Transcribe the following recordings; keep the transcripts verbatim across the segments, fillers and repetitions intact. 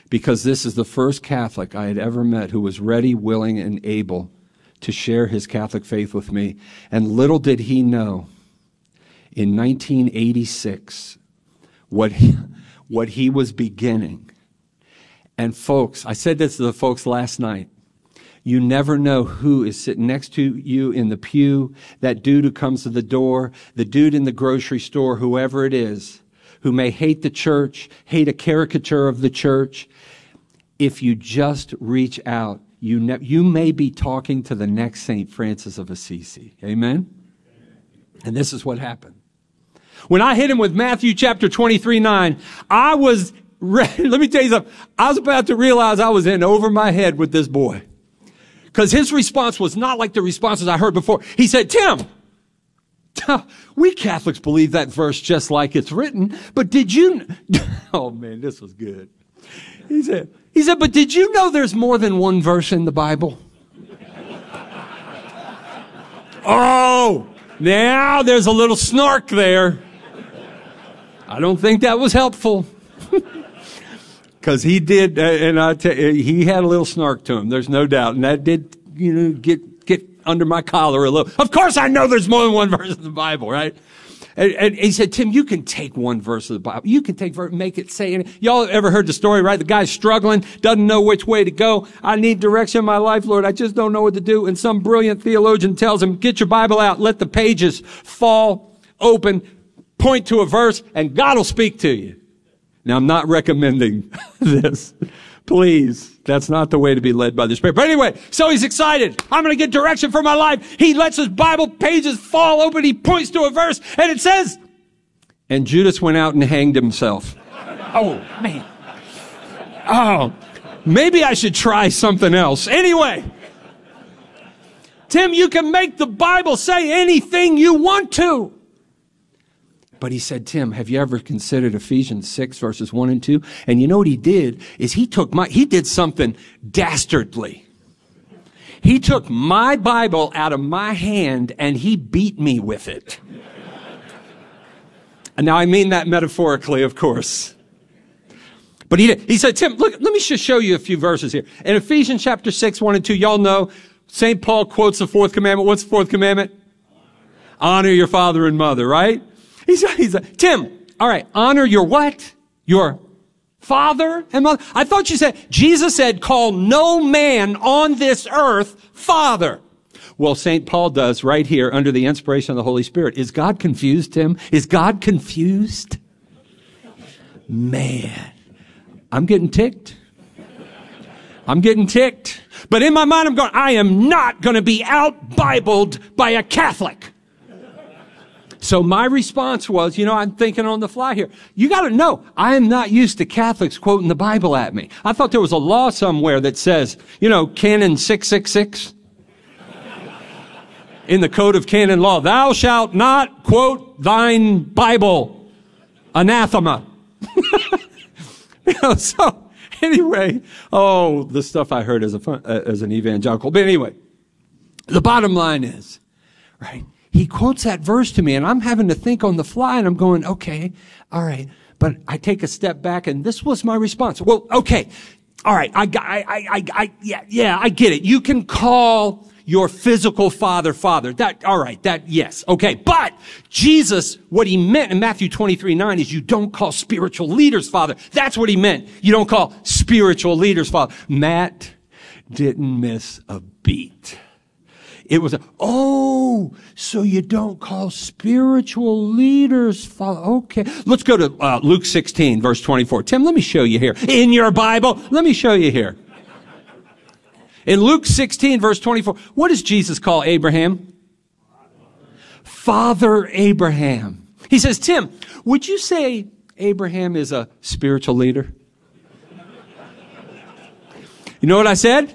because this is the first Catholic I had ever met who was ready, willing, and able to share his Catholic faith with me. And little did he know, in nineteen eighty-six, what he, what he was beginning. And folks, I said this to the folks last night. You never know who is sitting next to you in the pew, that dude who comes to the door, the dude in the grocery store, whoever it is, who may hate the church, hate a caricature of the church. If you just reach out, you ne- you may be talking to the next Saint Francis of Assisi. Amen? And this is what happened. When I hit him with Matthew chapter twenty-three, nine, I was ready. Let me tell you something. I was about to realize I was in over my head with this boy. Because his response was not like the responses I heard before. He said, Tim, we Catholics believe that verse just like it's written, but did you... Oh, man, this was good. He said, he said, but did you know there's more than one verse in the Bible? Oh, now there's a little snark there. I don't think that was helpful. Because he did, uh, and I tell you, he had a little snark to him. There's no doubt, and that did, you know, get get under my collar a little. Of course, I know there's more than one verse in the Bible, right? And, and he said, Tim, you can take one verse of the Bible. You can take, make it say it. Y'all ever heard the story, right? The guy's struggling, doesn't know which way to go. I need direction in my life, Lord. I just don't know what to do. And some brilliant theologian tells him, get your Bible out, let the pages fall open, point to a verse, and God will speak to you. Now, I'm not recommending this. Please, that's not the way to be led by the Spirit. But anyway, so he's excited. I'm going to get direction for my life. He lets his Bible pages fall open. He points to a verse, and it says, and Judas went out and hanged himself. Oh, man. Oh, maybe I should try something else. Anyway, Tim, you can make the Bible say anything you want to. But he said, Tim, have you ever considered Ephesians six, verses one and two? And you know what he did is he took my, he did something dastardly. He took my Bible out of my hand and he beat me with it. And now I mean that metaphorically, of course. But he did. He said, Tim, look, let me just show you a few verses here. In Ephesians chapter six, one and two, y'all know Saint Paul quotes the fourth commandment. What's the fourth commandment? Honor your father and mother, right? He's, he's like, Tim, all right, honor your what? Your father and mother? I thought you said, Jesus said, call no man on this earth father. Well, Saint Paul does right here under the inspiration of the Holy Spirit. Is God confused, Tim? Is God confused? Man, I'm getting ticked. I'm getting ticked. But in my mind, I'm going, I am not going to be out-Bibled by a Catholic. So my response was, you know, I'm thinking on the fly here. You got to know, I am not used to Catholics quoting the Bible at me. I thought there was a law somewhere that says, you know, Canon six six six. In the Code of Canon Law, thou shalt not quote thine Bible. Anathema. You know, so anyway, oh, the stuff I heard as a fun, uh, as an evangelical. But anyway, the bottom line is, right? He quotes that verse to me, and I'm having to think on the fly, and I'm going, okay, all right. But I take a step back, and this was my response. Well, okay, all right, I, I, I, I, I yeah, yeah, I get it. You can call your physical father, father. That, all right, that, yes, okay. But Jesus, what he meant in Matthew twenty-three, nine is you don't call spiritual leaders father. That's what he meant. You don't call spiritual leaders father. Matt didn't miss a beat. It was, a, oh, so you don't call spiritual leaders father. Okay. Let's go to uh, Luke sixteen, verse twenty-four. Tim, let me show you here. In your Bible, let me show you here. In Luke sixteen, verse twenty-four, what does Jesus call Abraham? Father Abraham. He says, Tim, would you say Abraham is a spiritual leader? You know what I said?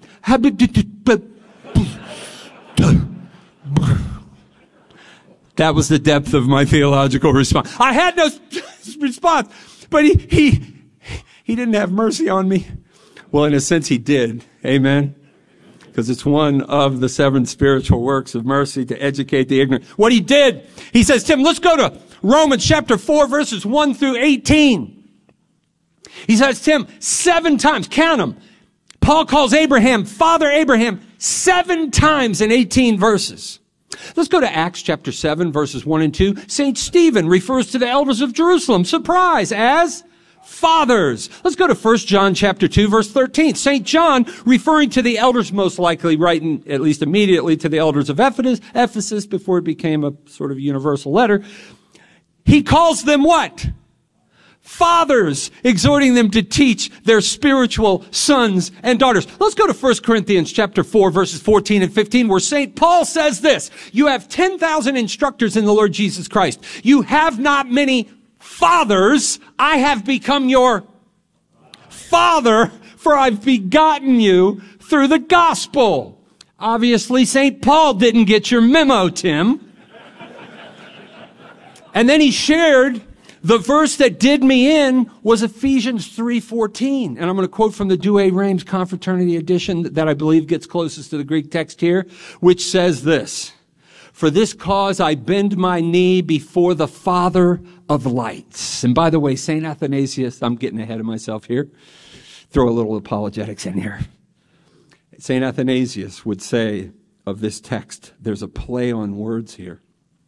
That was the depth of my theological response. I had no response, but he, he, he didn't have mercy on me. Well, in a sense, he did. Amen. Because it's one of the seven spiritual works of mercy to educate the ignorant. What he did, he says, Tim, let's go to Romans chapter four, verses one through eighteen. He says, Tim, seven times, count them. Paul calls Abraham, Father Abraham, seven times in eighteen verses. Let's go to Acts chapter seven, verses one and two. Saint Stephen refers to the elders of Jerusalem, surprise, as fathers. Let's go to First John chapter two, verse thirteen. Saint John, referring to the elders, most likely writing at least immediately to the elders of Ephesus, Ephesus before it became a sort of universal letter. He calls them what? Fathers, exhorting them to teach their spiritual sons and daughters. Let's go to First Corinthians chapter four, verses fourteen and fifteen, where Saint Paul says this: you have ten thousand instructors in the Lord Jesus Christ. You have not many fathers. I have become your father, for I've begotten you through the gospel. Obviously, Saint Paul didn't get your memo, Tim. And then he shared the verse that did me in was Ephesians three fourteen. And I'm going to quote from the Douay-Rheims Confraternity edition that I believe gets closest to the Greek text here, which says this: for this cause I bend my knee before the Father of lights. And by the way, Saint Athanasius, I'm getting ahead of myself here. Throw a little apologetics in here. Saint Athanasius would say of this text, there's a play on words here,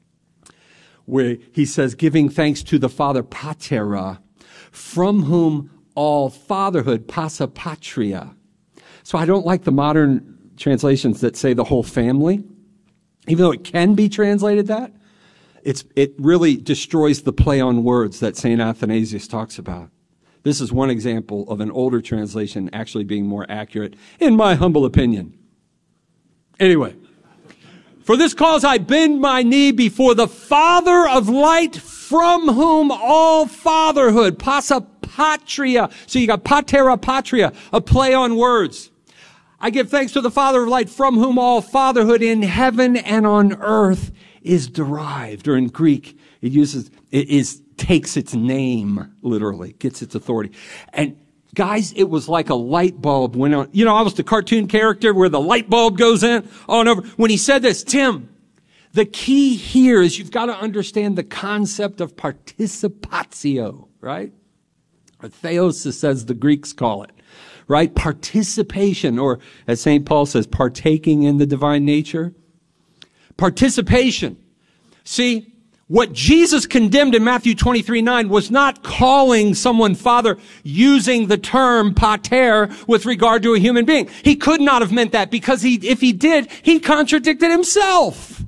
where he says, giving thanks to the Father Patera, from whom all fatherhood, passa patria. So I don't like the modern translations that say the whole family. Even though it can be translated that, it's, it really destroys the play on words that Saint Athanasius talks about. This is one example of an older translation actually being more accurate, in my humble opinion. Anyway. For this cause I bend my knee before the Father of light, from whom all fatherhood, passa patria. So you got patera patria, a play on words. I give thanks to the Father of light, from whom all fatherhood in heaven and on earth is derived. Or in Greek, it uses, it is, takes its name, literally, gets its authority. And guys, it was like a light bulb went on. You know, I was the cartoon character where the light bulb goes in on over. When he said this, Tim, the key here is you've got to understand the concept of participatio, right? Or theosis, as the Greeks call it, right? Participation, or as Saint Paul says, partaking in the divine nature. Participation. See, what Jesus condemned in Matthew twenty-three nine was not calling someone father using the term pater with regard to a human being. He could not have meant that, because he, if he did, he contradicted himself.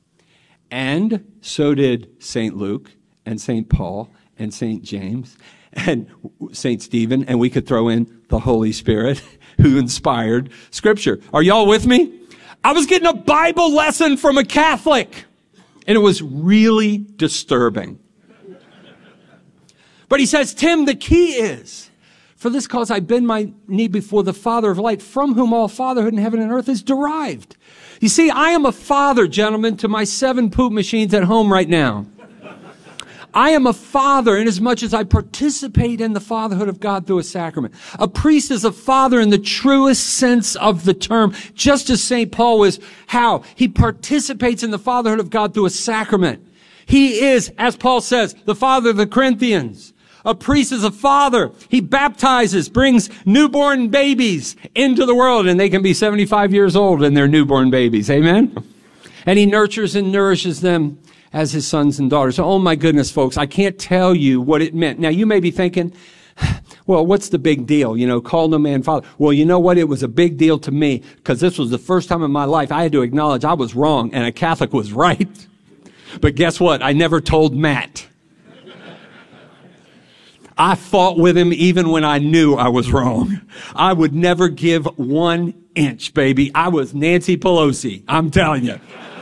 And so did Saint Luke and Saint Paul and Saint James and Saint Stephen, and we could throw in the Holy Spirit who inspired Scripture. Are y'all with me? I was getting a Bible lesson from a Catholic. And it was really disturbing. But he says, Tim, the key is, for this cause I bend my knee before the Father of light, from whom all fatherhood in heaven and earth is derived. You see, I am a father, gentlemen, to my seven poop machines at home right now. I am a father inasmuch as I participate in the fatherhood of God through a sacrament. A priest is a father in the truest sense of the term, just as Saint Paul was. How? He participates in the fatherhood of God through a sacrament. He is, as Paul says, the father of the Corinthians. A priest is a father. He baptizes, brings newborn babies into the world, and they can be seventy-five years old and they're newborn babies. Amen? And he nurtures and nourishes them as his sons and daughters. Oh my goodness, folks, I can't tell you what it meant. Now you may be thinking, well, what's the big deal? You know, call no man father. Well, you know what? It was a big deal to me, because this was the first time in my life I had to acknowledge I was wrong and a Catholic was right. But guess what? I never told Matt. I fought with him even when I knew I was wrong. I would never give one inch, baby. I was Nancy Pelosi. I'm telling you.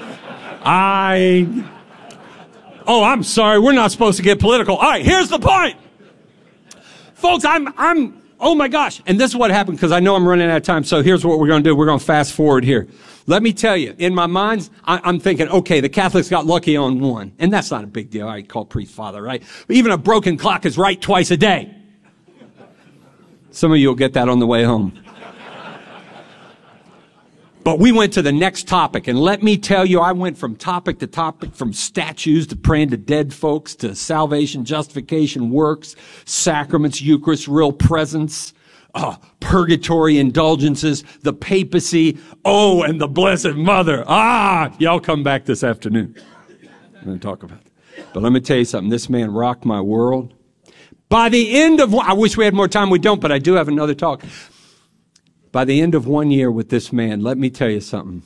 I... Oh, I'm sorry. We're not supposed to get political. All right, here's the point. Folks, I'm, I'm, oh my gosh. And this is what happened, because I know I'm running out of time. So here's what we're going to do. We're going to fast forward here. Let me tell you, in my mind, I, I'm thinking, okay, the Catholics got lucky on one. And that's not a big deal. I call priest father, right? But even a broken clock is right twice a day. Some of you will get that on the way home. But we went to the next topic, and let me tell you, I went from topic to topic, from statues to praying to dead folks to salvation, justification, works, sacraments, Eucharist, real presence, uh, purgatory indulgences, the papacy, oh, and the Blessed Mother. Ah, y'all come back this afternoon. I'm going to talk about it. But let me tell you something. This man rocked my world. By the end of, I wish we had more time. We don't, but I do have another talk. By the end of one year with this man, let me tell you something.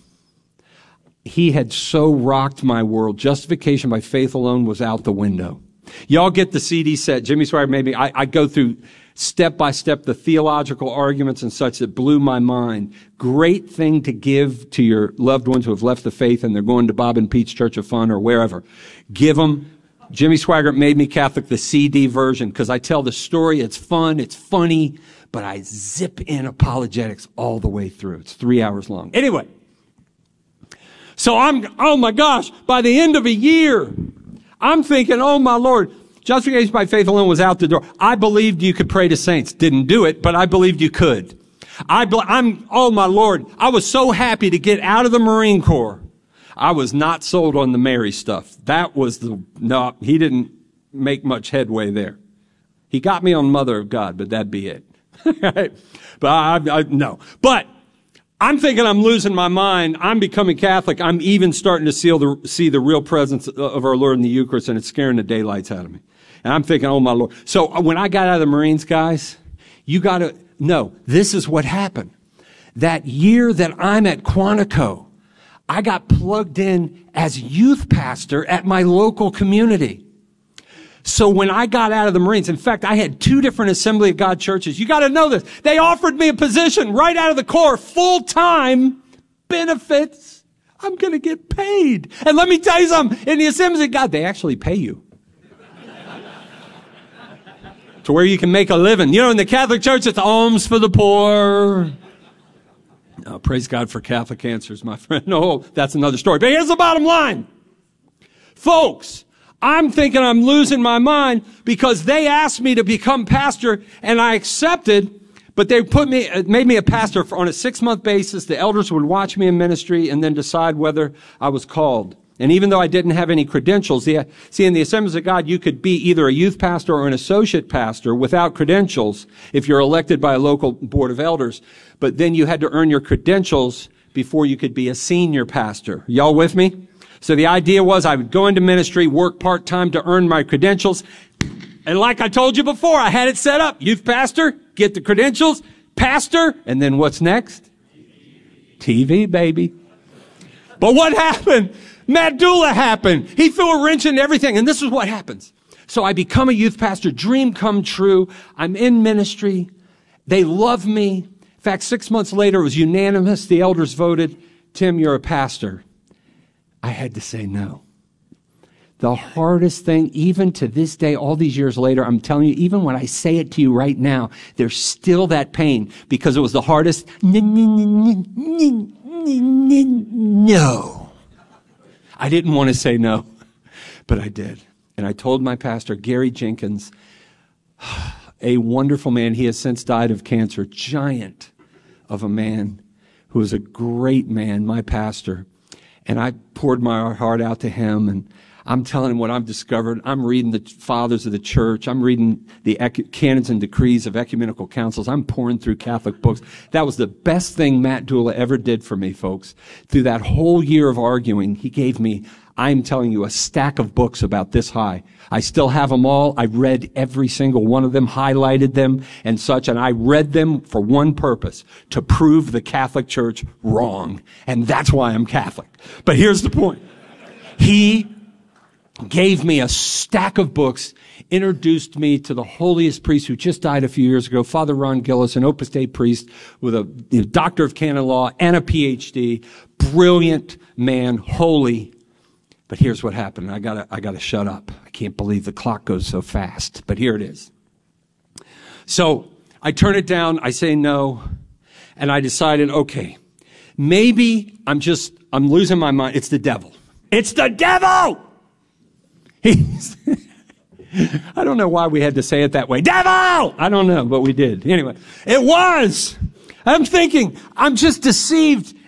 He had so rocked my world. Justification by faith alone was out the window. Y'all get the C D set. Jimmy Swaggart made me. I, I go through step by step the theological arguments and such that blew my mind. Great thing to give to your loved ones who have left the faith and they're going to Bob and Pete's Church of Fun or wherever. Give them. Jimmy Swaggart Made Me Catholic, the C D version, because I tell the story. It's fun. It's funny. But I zip in apologetics all the way through. It's three hours long. Anyway, so I'm, oh my gosh, by the end of a year, I'm thinking, oh my Lord, justification by faith alone was out the door. I believed you could pray to saints. Didn't do it, but I believed you could. I, I'm, oh my Lord, I was so happy to get out of the Marine Corps. I was not sold on the Mary stuff. That was the, no, he didn't make much headway there. He got me on Mother of God, but that'd be it. But I, I, no. But I'm thinking I'm losing my mind. I'm becoming Catholic. I'm even starting to see the, see the real presence of our Lord in the Eucharist, and it's scaring the daylights out of me. And I'm thinking, oh my Lord. So when I got out of the Marines, guys, you got to know, this is what happened. That year that I'm at Quantico, I got plugged in as youth pastor at my local community. So when I got out of the Marines, in fact, I had two different Assembly of God churches. You got to know this. They offered me a position right out of the Corps, full-time benefits. I'm going to get paid. And let me tell you something. In the Assembly of God, they actually pay you to where you can make a living. You know, in the Catholic Church, it's alms for the poor. Oh, praise God for Catholic answers, my friend. No, that's another story. But here's the bottom line. Folks, I'm thinking I'm losing my mind because they asked me to become pastor and I accepted, but they put me, made me a pastor for, on a six month basis. The elders would watch me in ministry and then decide whether I was called. And even though I didn't have any credentials, the, see, in the Assemblies of God, you could be either a youth pastor or an associate pastor without credentials if you're elected by a local board of elders. But then you had to earn your credentials before you could be a senior pastor. Y'all with me? So the idea was I would go into ministry, work part-time to earn my credentials. And like I told you before, I had it set up. Youth pastor, get the credentials, pastor, and then what's next? T V, baby. But what happened? Matt Dula happened. He threw a wrench into everything. And this is what happens. So I become a youth pastor, dream come true. I'm in ministry. They love me. In fact, six months later, it was unanimous. The elders voted, Tim, you're a pastor. I had to say no. The hardest thing, even to this day, all these years later, I'm telling you, even when I say it to you right now, there's still that pain because it was the hardest. No. I didn't want to say no, but I did. And I told my pastor, Gary Jenkins, a wonderful man. He has since died of cancer, giant of a man who was a great man, my pastor. And I poured my heart out to him, and I'm telling him what I've discovered. I'm reading the fathers of the church. I'm reading the ec- canons and decrees of ecumenical councils. I'm pouring through Catholic books. That was the best thing Matt Dula ever did for me, folks. Through that whole year of arguing, he gave me, I'm telling you, a stack of books about this high. I still have them all. I read every single one of them, highlighted them and such, and I read them for one purpose, to prove the Catholic Church wrong. And that's why I'm Catholic. But here's the point. He gave me a stack of books, introduced me to the holiest priest who just died a few years ago, Father Ron Gillis, an Opus Dei priest with a you know, doctor of canon law and a P H D, brilliant man, holy. But here's what happened. I gotta, I gotta shut up. I can't believe the clock goes so fast, but here it is. So I turn it down. I say no. And I decided, okay, maybe I'm just, I'm losing my mind. It's the devil. It's the devil! He's, I don't know why we had to say it that way. Devil! I don't know, but we did. Anyway, it was. I'm thinking, I'm just deceived.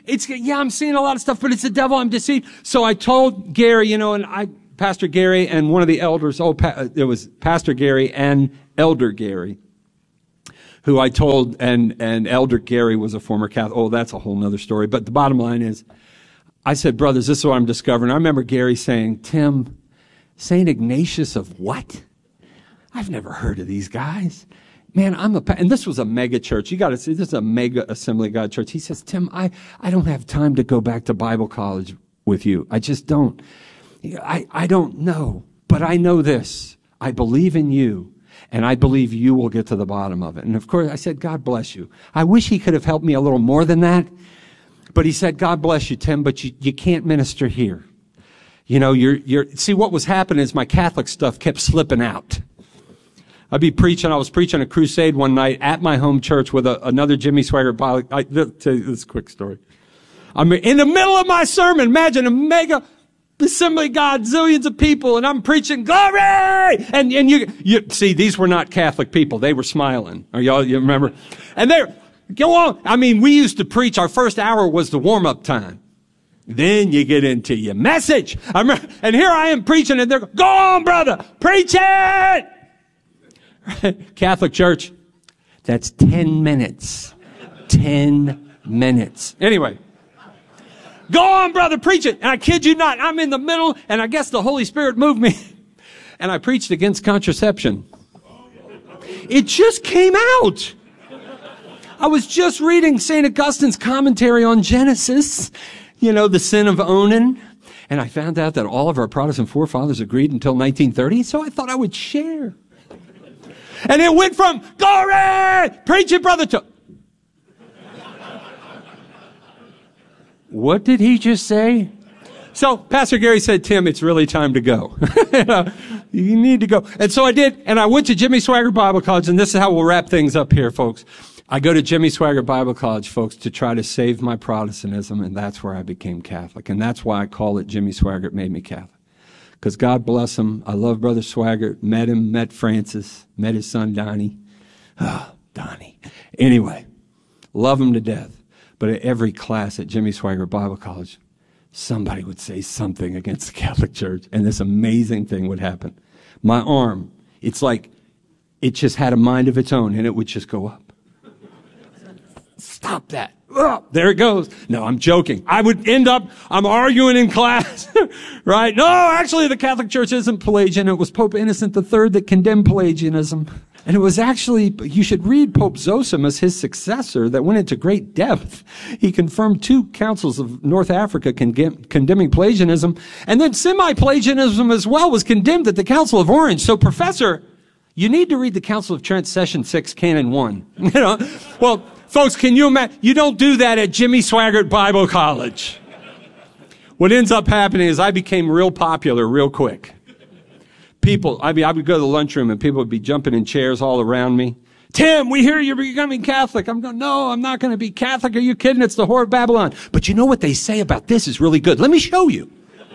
it's, yeah, I'm seeing a lot of stuff, but it's the devil. I'm deceived. So I told Gary, you know, and I, Pastor Gary and one of the elders, oh, pa- it was Pastor Gary and Elder Gary, who I told, and, and Elder Gary was a former Catholic. Oh, that's a whole nother story. But the bottom line is, I said, brothers, this is what I'm discovering. I remember Gary saying, Tim, Saint Ignatius of what? I've never heard of these guys. Man, I'm a, pa-. and this was a mega church. You got to see, this is a mega Assembly of God church. He says, Tim, I, I don't have time to go back to Bible college with you. I just don't. I, I don't know, but I know this. I believe in you, and I believe you will get to the bottom of it. And of course, I said, God bless you. I wish he could have helped me a little more than that. But he said, God bless you, Tim, but you, you can't minister here. You know, you're, you're, see, what was happening is my Catholic stuff kept slipping out. I'd be preaching. I was preaching a crusade one night at my home church with a, another Jimmy Swaggart. I, I'll tell you this quick story. I'm in the middle of my sermon. Imagine a mega Assembly of God, zillions of people, and I'm preaching glory. And, and you, you, see, these were not Catholic people. They were smiling. Are y'all, you remember? And they're, go on. I mean, we used to preach. Our first hour was the warm-up time. Then you get into your message. I remember, and here I am preaching, and they're going, go on, brother, preach it. Catholic Church, that's ten minutes. ten minutes. Anyway, go on, brother, preach it. And I kid you not, I'm in the middle, and I guess the Holy Spirit moved me. And I preached against contraception. It just came out. I was just reading Saint Augustine's commentary on Genesis, you know, the sin of Onan. And I found out that all of our Protestant forefathers agreed until nineteen thirty, so I thought I would share. And it went from, glory, preach it, brother, to, what did he just say? So Pastor Gary said, Tim, it's really time to go. you, know, you need to go. And so I did, and I went to Jimmy Swaggart Bible College, and this is how we'll wrap things up here, folks. I go to Jimmy Swaggart Bible College, folks, to try to save my Protestantism, and that's where I became Catholic. And that's why I call it Jimmy Swaggart Made Me Catholic. Because God bless him. I love Brother Swaggart. Met him, met Francis, met his son Donnie. Oh, Donnie. Anyway, love him to death. But at every class at Jimmy Swaggart Bible College, somebody would say something against the Catholic Church, and this amazing thing would happen. My arm, it's like it just had a mind of its own, and it would just go up. Stop that. Oh, there it goes. No, I'm joking. I would end up, I'm arguing in class, right? No, actually the Catholic Church isn't Pelagian. It was Pope Innocent the Third that condemned Pelagianism. And it was actually, you should read Pope Zosimus, his successor, that went into great depth. He confirmed two councils of North Africa con- condemning Pelagianism. And then semi-Pelagianism as well was condemned at the Council of Orange. So, Professor, you need to read the Council of Trent, Session six, Canon one. You know, well, folks, can you imagine? You don't do that at Jimmy Swaggart Bible College. What ends up happening is I became real popular real quick. People, I mean, I would go to the lunchroom and people would be jumping in chairs all around me. Tim, we hear you're becoming Catholic. I'm going, no, I'm not going to be Catholic. Are you kidding? It's the whore of Babylon. But you know what they say about this is really good. Let me show you.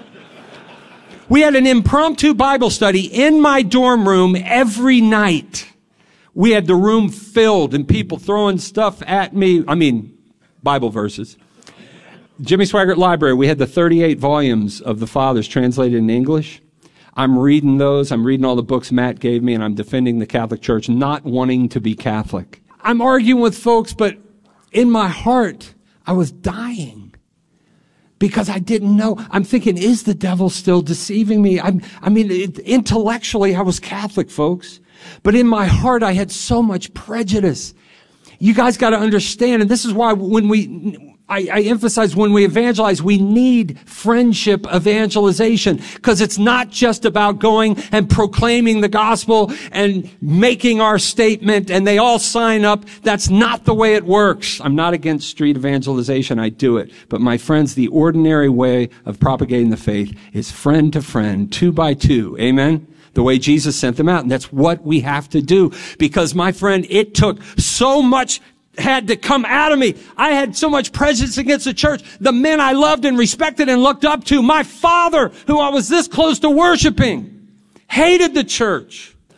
We had an impromptu Bible study in my dorm room every night. We had the room filled and people throwing stuff at me. I mean, Bible verses. Jimmy Swaggart Library, we had the thirty-eight volumes of the Fathers translated in English. I'm reading those. I'm reading all the books Matt gave me, and I'm defending the Catholic Church, not wanting to be Catholic. I'm arguing with folks, but in my heart, I was dying because I didn't know. I'm thinking, is the devil still deceiving me? I'm, I mean, it, intellectually, I was Catholic, folks. But in my heart, I had so much prejudice. You guys got to understand, and this is why when we, I, I emphasize when we evangelize, we need friendship evangelization, because it's not just about going and proclaiming the gospel and making our statement and they all sign up. That's not the way it works. I'm not against street evangelization. I do it. But my friends, the ordinary way of propagating the faith is friend to friend, two by two. Amen? The way Jesus sent them out. And that's what we have to do. Because, my friend, it took so much had to come out of me. I had so much prejudice against the church. The men I loved and respected and looked up to. My father, who I was this close to worshiping, hated the church.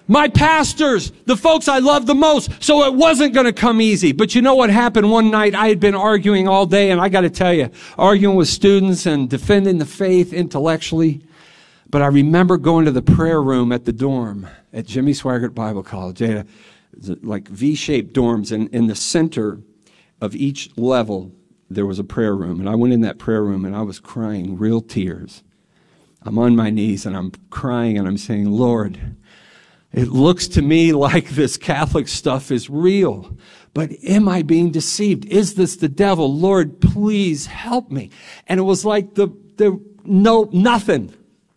my pastors, the folks I love the most. So it wasn't going to come easy. But you know what happened one night? I had been arguing all day, and I got to tell you, arguing with students and defending the faith intellectually. But I remember going to the prayer room at the dorm at Jimmy Swaggart Bible College. They had a, like V-shaped dorms, and in the center of each level, there was a prayer room. And I went in that prayer room, and I was crying real tears. I'm on my knees, and I'm crying, and I'm saying, Lord, it looks to me like this Catholic stuff is real, but am I being deceived? Is this the devil? Lord, please help me. And it was like the, the no, nothing.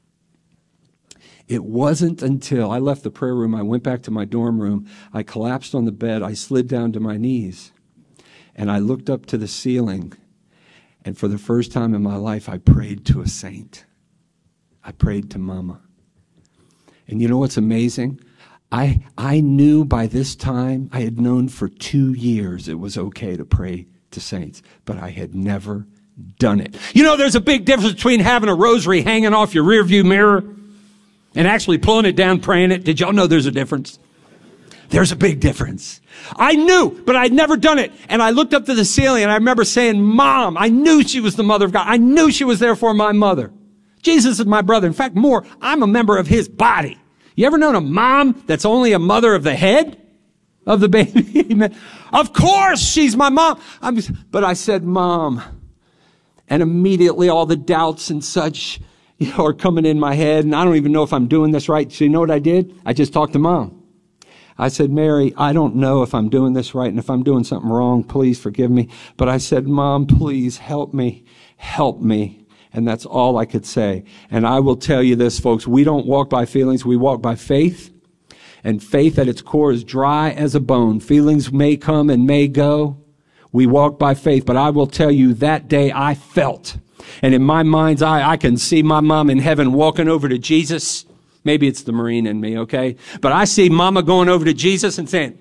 It wasn't until I left the prayer room, I went back to my dorm room, I collapsed on the bed, I slid down to my knees, and I looked up to the ceiling, and for the first time in my life, I prayed to a saint. I prayed to Mama. And you know what's amazing? I I knew by this time, I had known for two years it was okay to pray to saints, but I had never done it. You know, there's a big difference between having a rosary hanging off your rearview mirror and actually pulling it down, praying it. Did y'all know there's a difference? There's a big difference. I knew, but I'd never done it. And I looked up to the ceiling, and I remember saying, Mom, I knew she was the mother of God. I knew she was therefore my mother. Jesus is my brother. In fact, more, I'm a member of his body. You ever known a mom that's only a mother of the head of the baby? Of course, she's my mom. I'm just, but I said, Mom. And immediately all the doubts and such, you know, are coming in my head. And I don't even know if I'm doing this right. So you know what I did? I just talked to Mom. I said, Mary, I don't know if I'm doing this right. And if I'm doing something wrong, please forgive me. But I said, Mom, please help me. Help me. And that's all I could say. And I will tell you this, folks, we don't walk by feelings, we walk by faith. And faith at its core is dry as a bone. Feelings may come and may go. We walk by faith. But I will tell you, that day I felt. And in my mind's eye, I can see my mom in heaven walking over to Jesus. Maybe it's the Marine in me, okay? But I see Mama going over to Jesus and saying,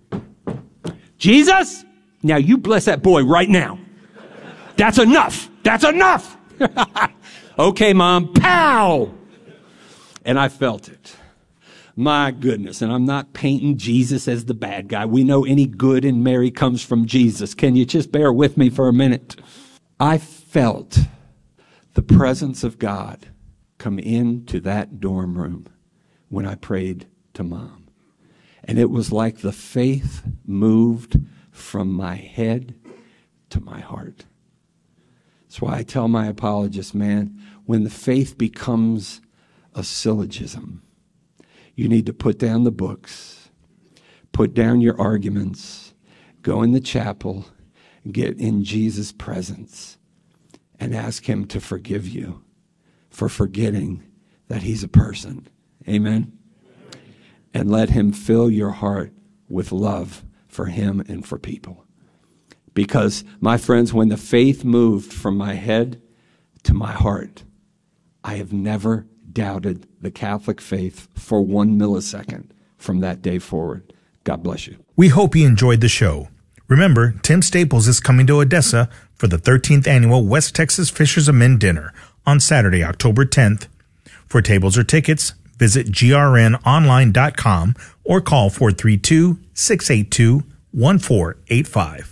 Jesus, now you bless that boy right now. That's enough. That's enough. Okay, Mom, pow! And I felt it. My goodness, and I'm not painting Jesus as the bad guy. We know any good in Mary comes from Jesus. Can you just bear with me for a minute? I felt the presence of God come into that dorm room when I prayed to Mom. And it was like the faith moved from my head to my heart. That's why I tell my apologists, man, when the faith becomes a syllogism, you need to put down the books, put down your arguments, go in the chapel, get in Jesus' presence, and ask him to forgive you for forgetting that he's a person. Amen? And let him fill your heart with love for him and for people. Because, my friends, when the faith moved from my head to my heart, I have never doubted the Catholic faith for one millisecond from that day forward. God bless you. We hope you enjoyed the show. Remember, Tim Staples is coming to Odessa for the thirteenth Annual West Texas Fishers of Men Dinner on Saturday, October tenth. For tables or tickets, visit G R N online dot com or call four three two, six eight two, one four eight five.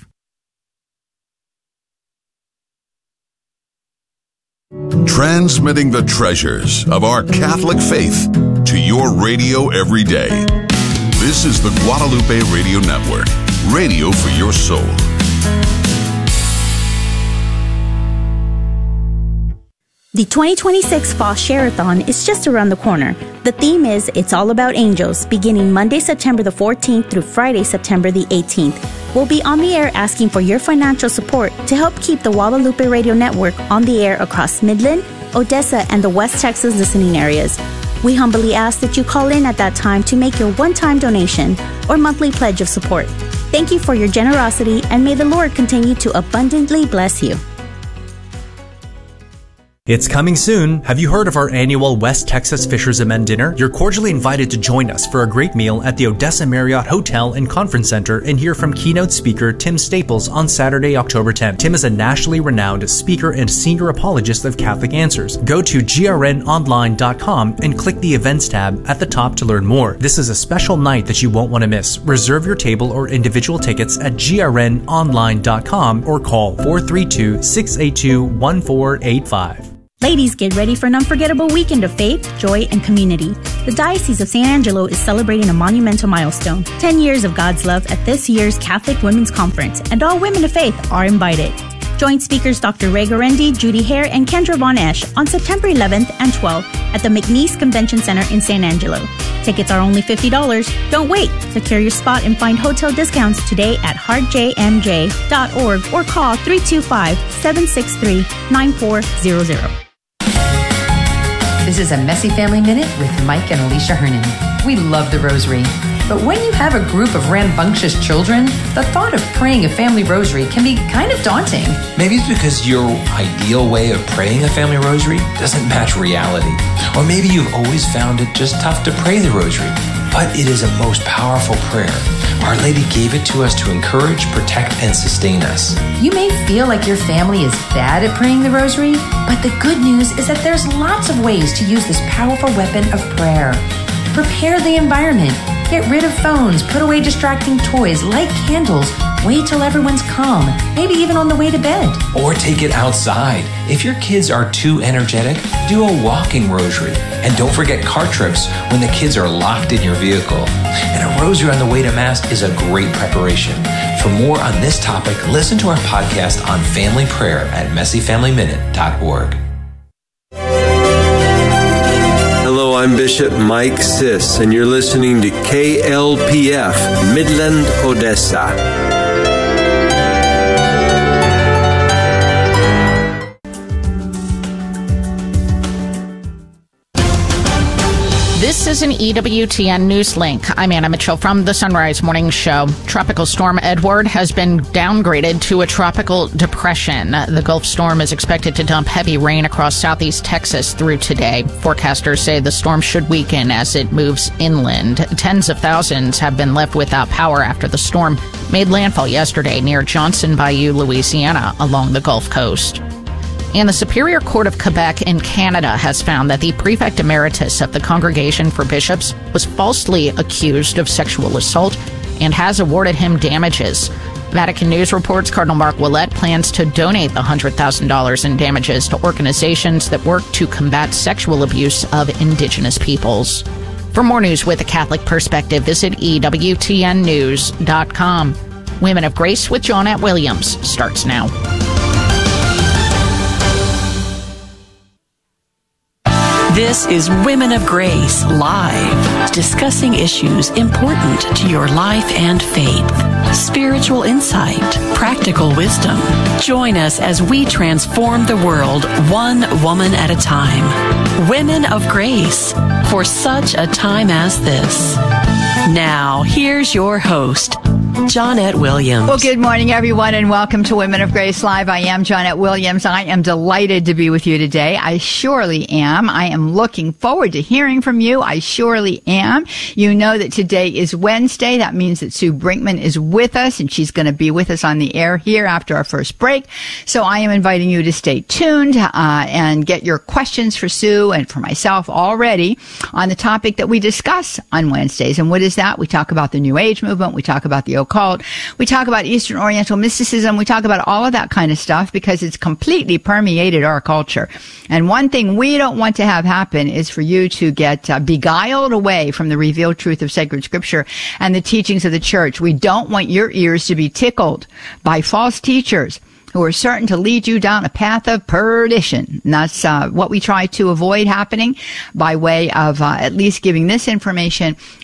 Transmitting the treasures of our Catholic faith to your radio every day. This is the Guadalupe Radio Network, radio for your soul. The twenty twenty-six Fall Share-a-thon is just around the corner. The theme is It's All About Angels, beginning Monday, September the fourteenth through Friday, September the eighteenth. We'll be on the air asking for your financial support to help keep the Guadalupe Radio Network on the air across Midland, Odessa, and the West Texas listening areas. We humbly ask that you call in at that time to make your one-time donation or monthly pledge of support. Thank you for your generosity, and may the Lord continue to abundantly bless you. It's coming soon. Have you heard of our annual West Texas Fishers of Men dinner? You're cordially invited to join us for a great meal at the Odessa Marriott Hotel and Conference Center and hear from keynote speaker Tim Staples on Saturday, October tenth. Tim is a nationally renowned speaker and senior apologist of Catholic Answers. Go to G R N online dot com and click the events tab at the top to learn more. This is a special night that you won't want to miss. Reserve your table or individual tickets at G R N online dot com or call four three two, six eight two, one four eight five. Ladies, get ready for an unforgettable weekend of faith, joy, and community. The Diocese of San Angelo is celebrating a monumental milestone, ten years of God's love at this year's Catholic Women's Conference, and all women of faith are invited. Join speakers Doctor Ray Gorendi, Judy Hare, and Kendra Von Esch on September eleventh and twelfth at the McNeese Convention Center in San Angelo. Tickets are only fifty dollars. Don't wait. Secure your spot and find hotel discounts today at heart j m j dot org or call three two five, seven six three, nine four zero zero. This is a Messy Family Minute with Mike and Alicia Hernan. We love the rosary, but when you have a group of rambunctious children, the thought of praying a family rosary can be kind of daunting. Maybe it's because your ideal way of praying a family rosary doesn't match reality. Or maybe you've always found it just tough to pray the rosary. But it is a most powerful prayer. Our Lady gave it to us to encourage, protect, and sustain us. You may feel like your family is bad at praying the rosary, but the good news is that there's lots of ways to use this powerful weapon of prayer. Prepare the environment. Get rid of phones, put away distracting toys, light candles, wait till everyone's calm, maybe even on the way to bed. Or take it outside. If your kids are too energetic, do a walking rosary. And don't forget car trips when the kids are locked in your vehicle. And a rosary on the way to Mass is a great preparation. For more on this topic, listen to our podcast on family prayer at messy family minute dot org. Hello, I'm Bishop Mike Siss, and you're listening to K L P F, Midland, Odessa. This is an E W T N News Link. I'm Anna Mitchell from the Sunrise Morning Show. Tropical Storm Edward has been downgraded to a tropical depression. The Gulf storm is expected to dump heavy rain across southeast Texas through today. Forecasters say the storm should weaken as it moves inland. Tens of thousands have been left without power after the storm made landfall yesterday near Johnson Bayou, Louisiana, along the Gulf Coast. And the Superior Court of Quebec in Canada has found that the prefect emeritus of the Congregation for Bishops was falsely accused of sexual assault and has awarded him damages. Vatican News reports Cardinal Mark Ouellet plans to donate the one hundred thousand dollars in damages to organizations that work to combat sexual abuse of indigenous peoples. For more news with a Catholic perspective, visit E W T N news dot com. Women of Grace with Johnnette Williams starts now. This is Women of Grace Live, discussing issues important to your life and faith. Spiritual insight, practical wisdom. Join us as we transform the world one woman at a time. Women of Grace, for such a time as this. Now, here's your host, Johnnette Williams. Well, good morning, everyone, and welcome to Women of Grace Live. I am Johnnette Williams. I am delighted to be with you today. I surely am. I am looking forward to hearing from you. I surely am. You know that today is Wednesday. That means that Sue Brinkman is with us, and she's going to be with us on the air here after our first break. So I am inviting you to stay tuned uh, and get your questions for Sue and for myself already on the topic that we discuss on Wednesdays. And what is that? We talk about the New Age movement. We talk about the occult. We talk about Eastern Oriental mysticism. We talk about all of that kind of stuff because it's completely permeated our culture. And one thing we don't want to have happen is for you to get uh, beguiled away from the revealed truth of sacred scripture and the teachings of the church. We don't want your ears to be tickled by false teachers who are certain to lead you down a path of perdition. And that's uh, what we try to avoid happening by way of uh, at least giving this information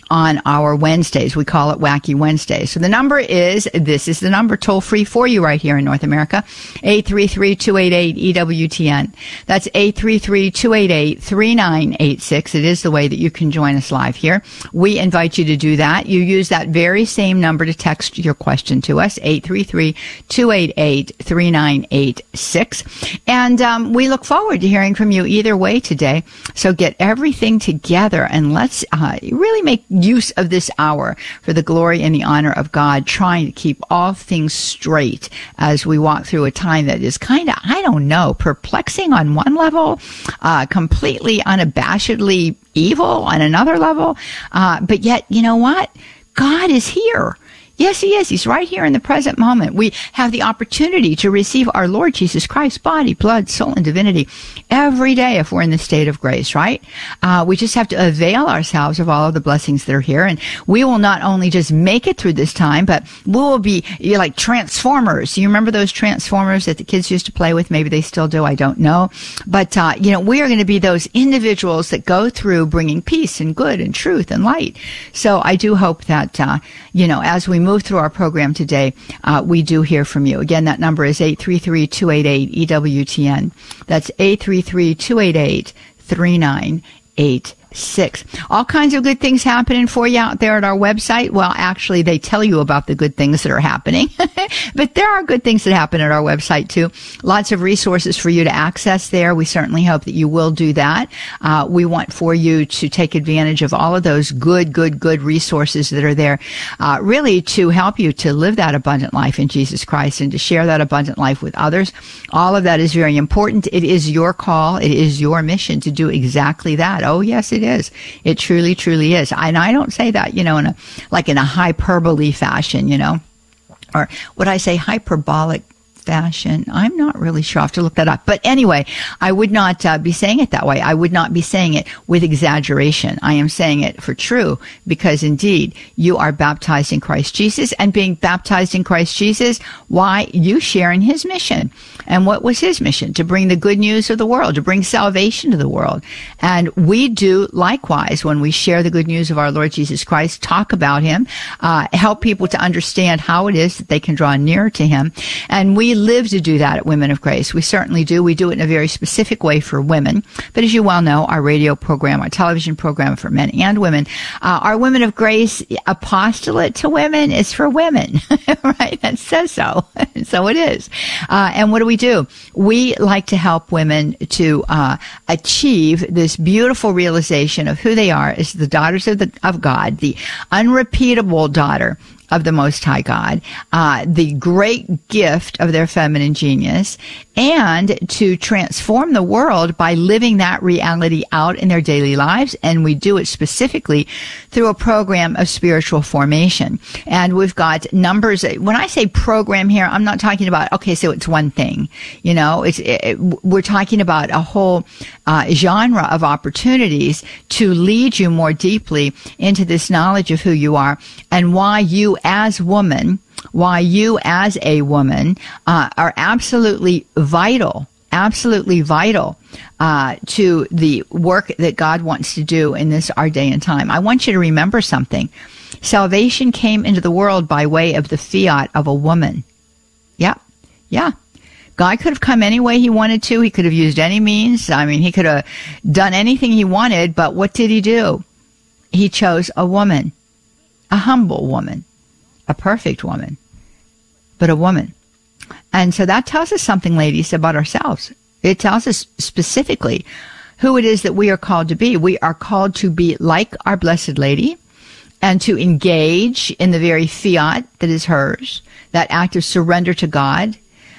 on our Wednesdays. We call it Wacky Wednesday. So the number is, this is the number toll free for you right here in North America, eight three three, two eight eight, E W T N. That's eight three three, two eight eight, three nine eight six. It is the way that you can join us live here. We invite you to do that. You use that very same number to text your question to us, eight three three, two eight eight, three nine eight six. And um, we look forward to hearing from you either way today. So get everything together and let's uh, really make use of this hour for the glory and the honor of God, trying to keep all things straight as we walk through a time that is kind of, I don't know, perplexing on one level, uh, completely unabashedly evil on another level. Uh, but yet, you know what? God is here. Yes, he is. He's right here in the present moment. We have the opportunity to receive our Lord Jesus Christ, body, blood, soul, and divinity every day if we're in the state of grace, right? Uh, we just have to avail ourselves of all of the blessings that are here. And we will not only just make it through this time, but we will be you're like Transformers. You remember those Transformers that the kids used to play with? Maybe they still do. I don't know. But, uh, you know, we are going to be those individuals that go through bringing peace and good and truth and light. So I do hope that, uh, you know, as we move move through our program today, uh, we do hear from you. Again, that number is eight three three, two eight eight, E W T N. That's eight three three, two eight eight, three nine eight six. All kinds of good things happening for you out there at our website. Well, actually, they tell you about the good things that are happening, but there are good things that happen at our website too. Lots of resources for you to access there. We certainly hope that you will do that. Uh, we want for you to take advantage of all of those good, good, good resources that are there, uh, really to help you to live that abundant life in Jesus Christ and to share that abundant life with others. All of that is very important. It is your call. It is your mission to do exactly that. Oh, yes, it is. It truly, truly is. And I don't say that, you know, in a, like in a hyperbole fashion, you know, or would I say hyperbolic fashion? I'm not really sure. I have to look that up. But anyway, I would not uh, be saying it that way. I would not be saying it with exaggeration. I am saying it for true because indeed you are baptized in Christ Jesus, and being baptized in Christ Jesus, why? You share in his mission. And what was his mission? To bring the good news of the world, to bring salvation to the world. And we do likewise when we share the good news of our Lord Jesus Christ, talk about him, uh, help people to understand how it is that they can draw nearer to him. And we live to do that at Women of Grace. We certainly do. We do it in a very specific way for women. But as you well know, our radio program, our television program for men and women, uh, our Women of Grace apostolate to women is for women, right? That says so. So it is. Uh, and what do we do? We like to help women to uh, achieve this beautiful realization of who they are as the daughters of, the, of God, the unrepeatable daughter of the Most High God, uh, the great gift of their feminine genius, and to transform the world by living that reality out in their daily lives. And we do it specifically through a program of spiritual formation. And we've got numbers. When I say program here, I'm not talking about, okay, so it's one thing. You know, it's, it, we're talking about a whole uh, genre of opportunities to lead you more deeply into this knowledge of who you are and why you as woman, why you as a woman uh, are absolutely vital, absolutely vital uh, to the work that God wants to do in this our day and time. I want you to remember something. Salvation came into the world by way of the fiat of a woman. Yeah, yeah. God could have come any way he wanted to. He could have used any means. I mean, he could have done anything he wanted, but what did he do? He chose a woman, a humble woman. A perfect woman, but a woman. And so that tells us something, ladies, about ourselves. It tells us specifically who it is that we are called to be. We are called to be like our Blessed Lady and to engage in the very fiat that is hers, that act of surrender to God,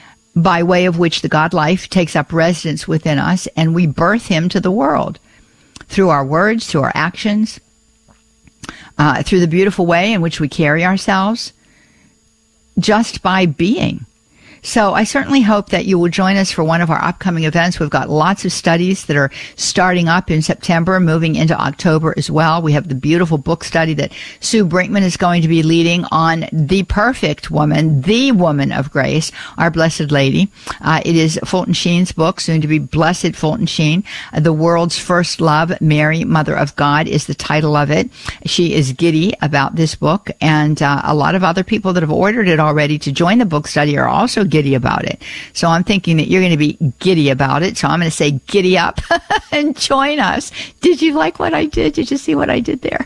by way of which the God life takes up residence within us, and we birth him to the world through our words, through our actions, Uh, through the beautiful way in which we carry ourselves, just by being. So I certainly hope that you will join us for one of our upcoming events. We've got lots of studies that are starting up in September, moving into October as well. We have the beautiful book study that Sue Brinkman is going to be leading on the perfect woman, the woman of grace, our Blessed Lady. Uh, it is Fulton Sheen's book, soon to be Blessed Fulton Sheen. Uh, the World's First Love, Mary, Mother of God is the title of it. She is giddy about this book, and uh, a lot of other people that have ordered it already to join the book study are also giddy about it. So I'm thinking that you're going to be giddy about it. So I'm going to say giddy up and join us. Did you like what I did? Did you see what I did there?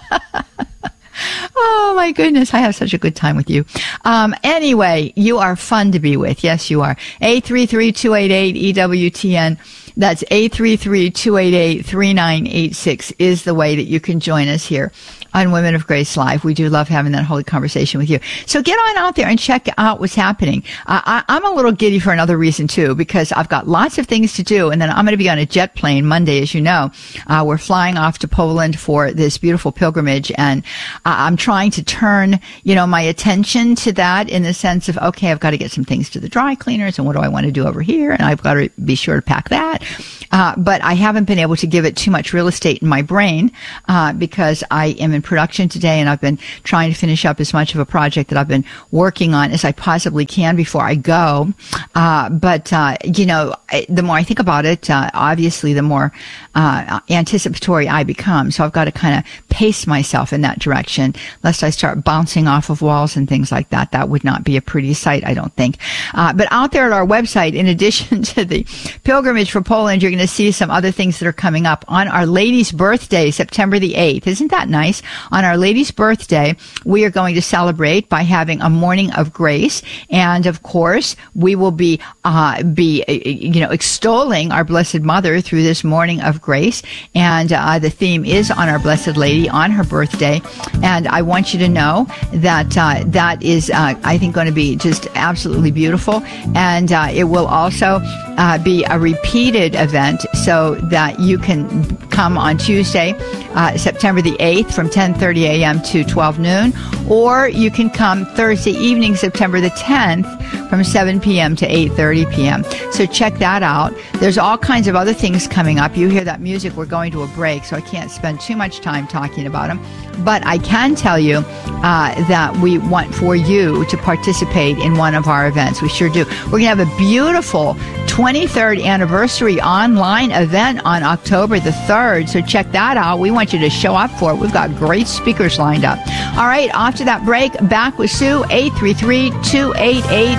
Oh my goodness, I have such a good time with you. Um, anyway, you are fun to be with. Yes, you are. eight three three, two eight eight, E W T N. That's eight three three, two eight eight, three nine eight six is the way that you can join us here on Women of Grace Live. We do love having that holy conversation with you. So get on out there and check out what's happening. Uh, I, I'm a little giddy for another reason too, because I've got lots of things to do, and then I'm going to be on a jet plane Monday, as you know. Uh, we're flying off to Poland for this beautiful pilgrimage, and uh, I'm trying to turn, you know, my attention to that in the sense of, okay, I've got to get some things to the dry cleaners, and what do I want to do over here, and I've got to be sure to pack that. Uh, but I haven't been able to give it too much real estate in my brain, uh, because I am in production today, and I've been trying to finish up as much of a project that I've been working on as I possibly can before I go. Uh, but, uh, you know, I, the more I think about it, uh, obviously the more, uh, anticipatory I become. So I've got to kind of pace myself in that direction, lest I start bouncing off of walls and things like that. That would not be a pretty sight, I don't think. Uh, but out there at our website, in addition to the pilgrimage for Poland, you're going to see some other things that are coming up on our lady's birthday, September the eighth. Isn't that nice? On our lady's birthday, we are going to celebrate by having a morning of grace. And of course, we will be, uh, be, you know, extolling our Blessed Mother through this morning of grace. And, uh, the theme is on our Blessed Lady on her birthday. And I want you to know that, uh, that is, uh, I think going to be just absolutely beautiful. And, uh, it will also, uh, be a repeated event so that you can come on Tuesday, uh, September the eighth from ten thirty a.m. to twelve noon, or you can come Thursday evening, September the tenth from seven p.m. to eight thirty p.m. So check that out. There's all kinds of other things coming up. You hear that music, we're going to a break, so I can't spend too much time talking about them. But I can tell you uh, that we want for you to participate in one of our events. We sure do. We're going to have a beautiful twenty-third anniversary online event on October the third. So check that out. We want you to show up for it. We've got great speakers lined up. All right, after that break, back with Sue, eight three three, two eight eight,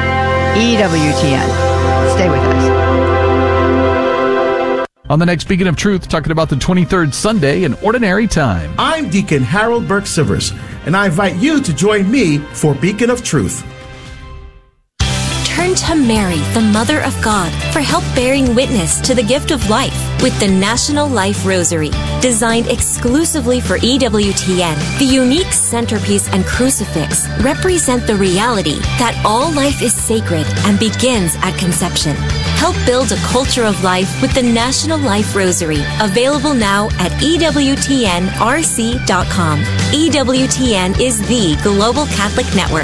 E W T N. Stay with us. On the next Beacon of Truth, talking about the twenty-third Sunday in Ordinary Time. I'm Deacon Harold Burke Sivers, and I invite you to join me for Beacon of Truth. Turn to Mary, the Mother of God, for help bearing witness to the gift of life with the National Life Rosary. Designed exclusively for E W T N, the unique centerpiece and crucifix represent the reality that all life is sacred and begins at conception. Help build a culture of life with the National Life Rosary, available now at E W T N R C dot com. E W T N is the global Catholic network.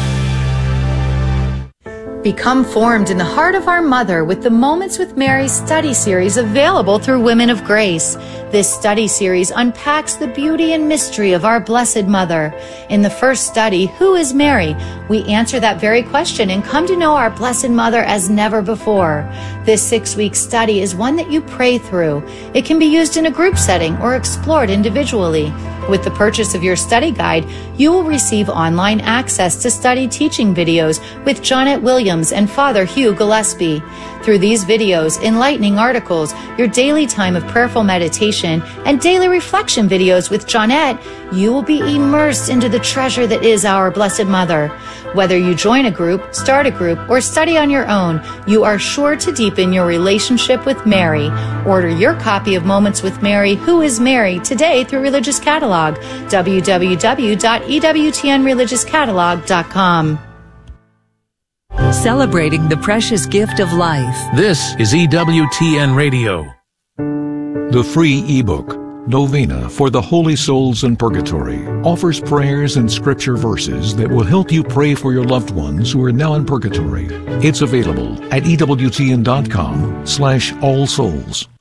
Become formed in the heart of our Mother with the Moments with Mary study series available through Women of Grace. This study series unpacks the beauty and mystery of our Blessed Mother. In the first study, Who is Mary? We answer that very question and come to know our Blessed Mother as never before. This six-week study is one that you pray through. It can be used in a group setting or explored individually. With the purchase of your study guide, you will receive online access to study teaching videos with Jonette Williams and Father Hugh Gillespie. Through these videos, enlightening articles, your daily time of prayerful meditation, and daily reflection videos with Jonette, you will be immersed into the treasure that is our Blessed Mother. Whether you join a group, start a group, or study on your own, you are sure to deepen your relationship with Mary. Order your copy of Moments with Mary, Who is Mary, today through Religious Catalog, w w w dot e w t n religious catalog dot com. Celebrating the precious gift of life. This is E W T N Radio. The free ebook, Novena for the Holy Souls in Purgatory offers prayers and scripture verses that will help you pray for your loved ones who are now in purgatory. It's available at E W T N dot com slash all souls.